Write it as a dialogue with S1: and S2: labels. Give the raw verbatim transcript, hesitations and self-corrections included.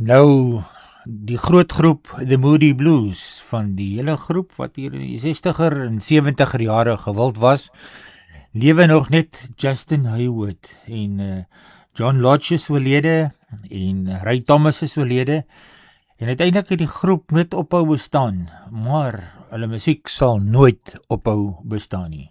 S1: Nou, die groot groep The Moody Blues, van die hele groep wat hier in die sestiger en seventiger jare gewild was, lewe nog net Justin Hayward en uh, John Lodge is oorlede en Ray Thomas is oorlede en uiteindelik het die groep net ophou bestaan, maar hulle musiek sal nooit ophou bestaan nie.